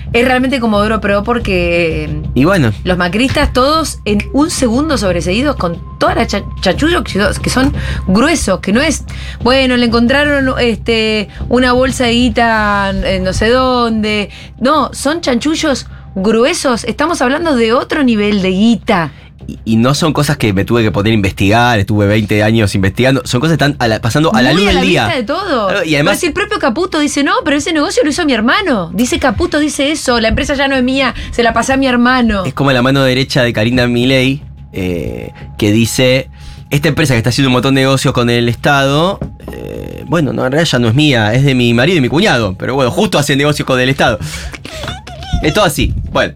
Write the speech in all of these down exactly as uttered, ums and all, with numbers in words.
Es realmente Comodoro Pro porque Y bueno, los macristas todos en un segundo sobreseídos con todas las cha- chachullos que, que son gruesos, que no es, bueno, le encontraron este una bolsa de guita en no sé dónde. No, son chanchullos gruesos. Estamos hablando de otro nivel de guita. y, y no son cosas que me tuve que poner a investigar, estuve veinte años investigando, son cosas que están a la- pasando a la Muy luz a la del día. vista de todo. Claro, y además- Pero si el propio Caputo dice, no, pero ese negocio lo hizo mi hermano. Dice Caputo, dice eso, la empresa ya no es mía, se la pasé a mi hermano. Es como la mano derecha de Karina Milei, eh, que dice, esta empresa que está haciendo un montón de negocios con el Estado, eh, bueno, no, en realidad ya no es mía, es de mi marido y mi cuñado, pero bueno, justo hacen negocios con el Estado. Es todo así, bueno.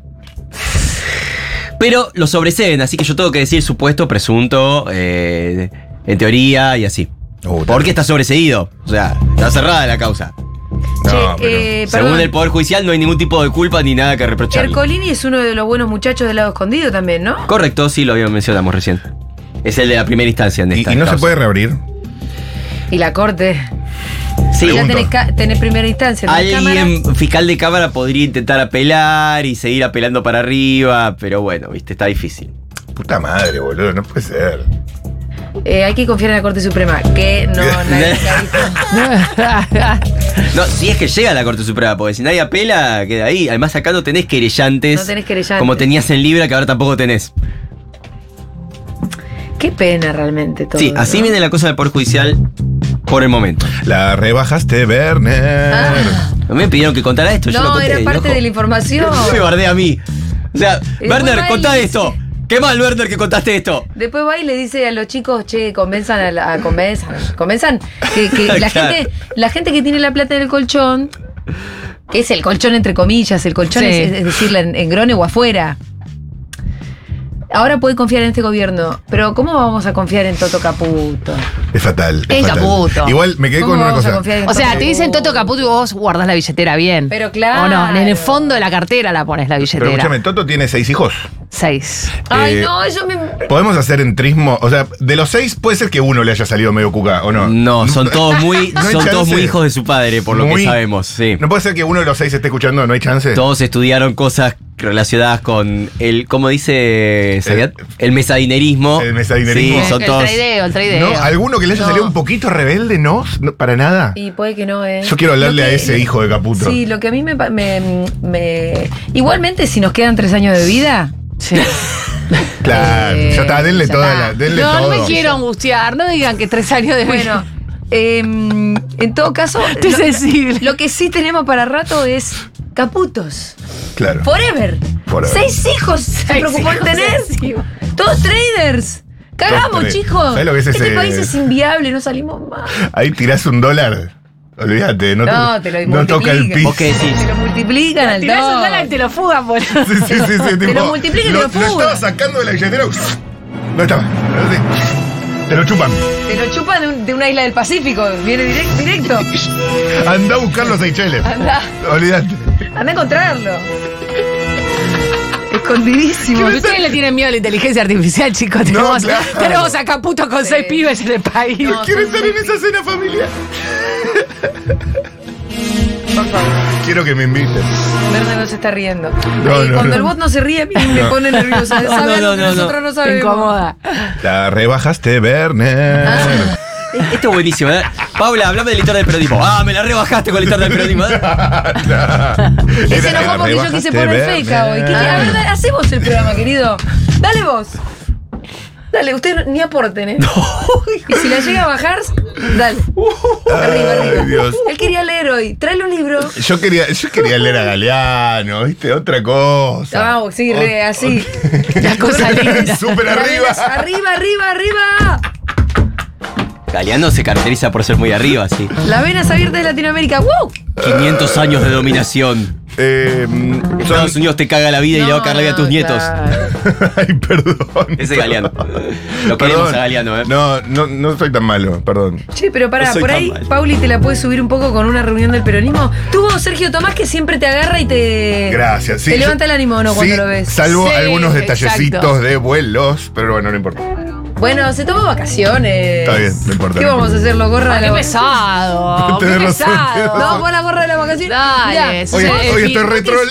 Pero lo sobreseen, así que yo tengo que decir supuesto, presunto, eh, en teoría y así. Uh, Porque está sobreseído, o sea, está cerrada la causa. No, Che, pero- eh, Según perdón, el Poder Judicial no hay ningún tipo de culpa ni nada que reprochar. Ercolini es uno de los buenos muchachos del lado escondido también, ¿no? Correcto, sí, lo habíamos mencionamos recién. Es el de la primera instancia en ¿Y, esta y no se causa. puede reabrir? Y la corte. Sí, Ya Pregunto. tenés, ca- tenés primera instancia. ¿tenés cámara? alguien, fiscal de cámara, podría intentar apelar y seguir apelando para arriba, pero bueno, viste, está difícil. Puta madre, boludo, no puede ser. Eh, hay que confiar en la Corte Suprema, que no, nadie se ha visto. No, si es que llega a la Corte Suprema, porque si nadie apela, queda ahí. Además, acá no tenés querellantes. No tenés querellantes. Como tenías en Libra, que ahora tampoco tenés. Qué pena realmente todo. Sí, así ¿no? viene la cosa del Poder Judicial por el momento. La rebajaste, Werner. Ah. A mí me pidieron que contara esto, yo lo No, conté. era parte loco. de la información. Me bardea a mí. O sea, Y Werner, después va contá y esto. dice- Qué mal, Werner, que contaste esto. Después va y le dice a los chicos, che, convenzan a la, a- convenzan, convenzan que, que la Claro. gente, la gente que tiene la plata en el colchón, que es el colchón entre comillas, el colchón Sí. es, es decir, en, en grone o afuera. Ahora puede confiar en este gobierno, pero ¿cómo vamos a confiar en Toto Caputo? Es fatal. Es Es fatal. Caputo. Igual me quedé ¿Cómo con una vamos a cosa. confiar en O sea, Toto te dicen Toto Caputo y vos guardás la billetera bien. Pero claro. O no, en el fondo de la cartera la pones la Pero billetera. escúchame, Toto tiene seis hijos. Seis. Ay, Eh, no, eso me... Podemos hacer entrismo. O sea, de los seis puede ser que uno le haya salido medio cuca, ¿o no? No, son todos muy, No hay son todos chance. muy hijos de su padre, por lo Muy- que sabemos, sí. No puede ser que uno de los seis esté escuchando, no hay chance. Todos estudiaron cosas relacionadas con el, ¿cómo dice Sayat? El mesadinerismo. El mesadinerismo. Sí, son el todos. traideo, el traideo. ¿No? ¿Alguno que le haya No. salido un poquito rebelde? ¿No? ¿No? ¿Para nada? Y puede que no, ¿eh? Yo quiero hablarle Lo a que- ese hijo de Caputo. Sí, lo que a mí me, pa- me, me- Igualmente, si nos quedan tres años de vida... Sí. Claro, Eh, ya está, denle ya toda está. la. Denle No, no todo. me quiero angustiar. No digan que tres años de Bueno, em, en todo caso... Estoy lo- sensible. Lo que sí tenemos para rato es Caputos. Claro. Forever. Forever. Seis hijos se Seis preocupó en hijos tener. encima. Todos traders. Cagamos, Todos traders. chicos. ¿Sabés lo que es Este ese- país es inviable, no salimos más. Ahí tirás un dólar. Olvídate, no, No, to- te lo no toca el multiplican. piso. ¿Vos qué decís? Te lo multiplican al Tirás un dólar y doble. te lo fugan, boludo. Sí, sí, sí, sí, tipo, lo multiplican y lo, lo fugan. estaba sacando de la billetera. No estaba. Te lo chupan. Te lo chupan de, un- de una isla del Pacífico. Viene direct- directo. Anda a buscar los Seychelles. Anda. Olvídate. Anda a encontrarlo. Escondidísimo. Si ustedes le tienen miedo a la inteligencia artificial, chicos, tenemos, claro. tenemos a Caputo con Sí. seis pibes en el país. No, Quiero son estar en esa cena familiar. Por favor. Quiero que me inviten. Verde no se está riendo. No, Eh, no, cuando no. el bot no se ríe, a mí me pone nerviosa. No, Sabe no, algo que no, no. nosotros no Te sabemos. incomoda. La rebajaste, Werner. Ah. Esto es buenísimo, ¿eh? Paula, hablame del editor del periodismo. Ah, me la rebajaste con el editor del periodismo. ¿eh? Y se Era- enojó porque yo quise rebajaste, poner feca hoy. ¿Qué- qué- a ver, dale, hacemos el programa, querido. Dale vos. Dale, ustedes ni aporten, ¿eh? Y si la llega a bajar, dale. Arriba, arriba. Ay, Dios. Él quería leer hoy. Tráele un libro. Yo quería, yo quería leer a Galeano, ¿viste? Otra cosa. Ah, sí, re, Ot- así. La cosa linda. Súper arriba. Arriba, arriba, arriba. Galeano se caracteriza por ser muy arriba, sí. Las venas abiertas de Latinoamérica. ¡Wow! quinientos años de dominación. Eh, son- Estados Unidos te caga la vida y le va a cagar la vida a tus nietos. Claro. Ay, perdón. Ese es Galeano. Lo queremos a Galeano, ¿eh? No, no, no soy tan malo, perdón. Che, pero pará, No soy por tan ahí mal. Pauli te la puede subir un poco con una reunión del peronismo. Tuvo Sergio Tomás que siempre te agarra y te. Gracias. Sí, te yo- levanta el ánimo, ¿o no? Cuando sí, lo ves. Salvo Sí, algunos detallecitos exacto. de vuelos, pero bueno, no importa. Bueno, se tomó vacaciones. Está bien, no importa. ¿Qué no vamos a importa. hacer, los gorra de Qué la pesado. Qué Tenés razón, tenés pesado. razón. No, pon la gorra de la vacación. Dale, Mirá, Hoy, Sí, hoy sí. estoy retro